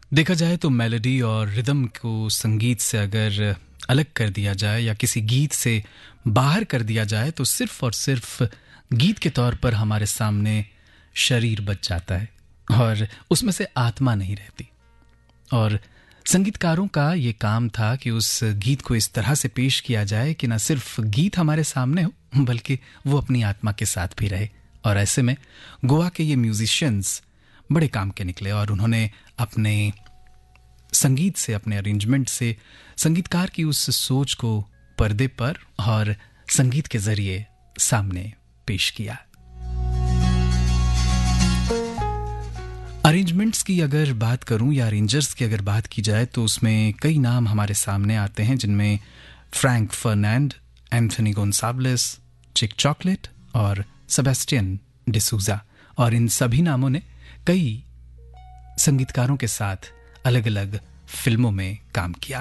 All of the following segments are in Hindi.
देखा जाए तो मेलोडी और रिदम को संगीत से अगर अलग कर दिया जाए या किसी गीत से बाहर कर दिया जाए तो सिर्फ और सिर्फ गीत के तौर पर हमारे सामने शरीर बच जाता है और उसमें से आत्मा नहीं रहती। और संगीतकारों का ये काम था कि उस गीत को इस तरह से पेश किया जाए कि न सिर्फ गीत हमारे सामने हो बल्कि वो अपनी आत्मा के साथ भी रहे। और ऐसे में गोवा के ये म्यूजिशियंस बड़े काम के निकले और उन्होंने अपने संगीत से, अपने अरेंजमेंट से संगीतकार की उस सोच को पर्दे पर और संगीत के जरिए सामने पेश किया। अरेंजमेंट्स की अगर बात करूं या अरेंजर्स की अगर बात की जाए तो उसमें कई नाम हमारे सामने आते हैं, जिनमें फ्रैंक फर्नांड, एंथनी गोन्साल्विस, चिक चॉकलेट और सेबेस्टियन डिसूजा। और इन सभी नामों ने कई संगीतकारों के साथ अलग अलग फिल्मों में काम किया।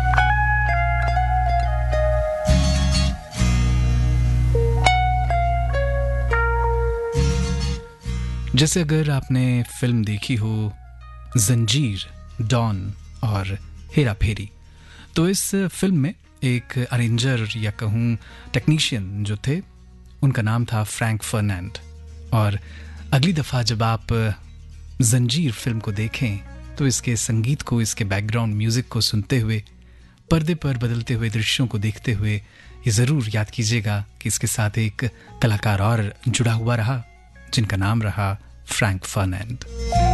जैसे अगर आपने फिल्म देखी हो जंजीर, डॉन और हेरा फेरी, तो इस फिल्म में एक अरेंजर या कहूँ टेक्नीशियन जो थे उनका नाम था फ्रैंक फर्नांड। और अगली दफ़ा जब आप जंजीर फिल्म को देखें तो इसके संगीत को, इसके बैकग्राउंड म्यूजिक को सुनते हुए, पर्दे पर बदलते हुए दृश्यों को देखते हुए ये ज़रूर याद कीजिएगा कि इसके साथ एक कलाकार और जुड़ा हुआ रहा जिनका नाम रहा फ्रैंक फर्नांड।